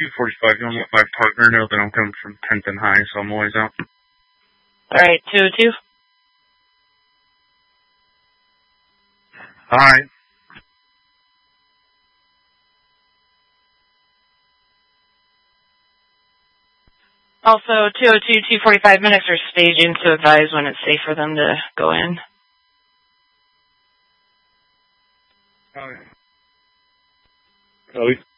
245, you want to let my partner know that I'm coming from 10th and High, so I'm always out. Alright, 202. Alright. Also, 202, 245 minutes are staging to advise when it's safe for them to go in. Alright. Cody?